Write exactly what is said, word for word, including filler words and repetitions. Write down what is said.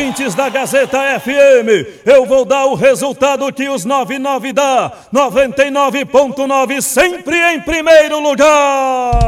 Ouvintes da Gazeta F M, eu vou dar o resultado que os noventa e nove dá. noventa e nove ponto nove sempre em primeiro lugar.